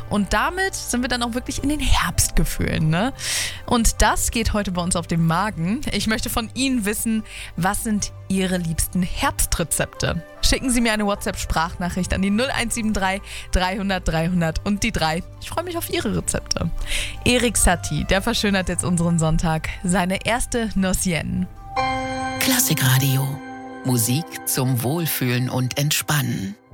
Und damit sind wir dann auch wirklich in den Herbstgefühlen, ne? Und das geht heute bei uns auf den Magen. Ich möchte von Ihnen wissen, was sind Ihre liebsten Herbstrezepte? Schicken Sie mir eine WhatsApp-Sprachnachricht an die 0173 300 300 und die 3. Ich freue mich auf Ihre Rezepte. Erik Satie, der verschönert jetzt unseren Sonntag. Seine erste Notienne. Klassikradio. Musik zum Wohlfühlen und Entspannen.